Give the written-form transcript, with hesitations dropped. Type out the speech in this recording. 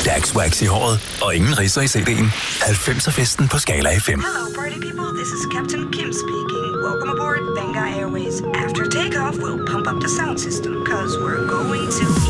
Dax Wax i håret og ingen ridser i CD'en. 90'er-festen på Scala FM. Hello, party people. This is Captain Kim speaking. Welcome aboard Benga Airways. After takeoff, we'll pump up the sound system, cause we're going to